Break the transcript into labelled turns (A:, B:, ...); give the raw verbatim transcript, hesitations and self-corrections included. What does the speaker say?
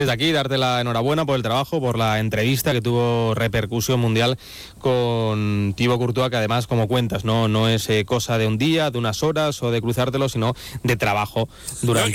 A: Desde aquí, darte la enhorabuena por el trabajo, por la entrevista que tuvo repercusión mundial con Thibaut Courtois, que además, como cuentas, no, no es eh, cosa de un día, de unas horas o de cruzártelo, sino de trabajo durante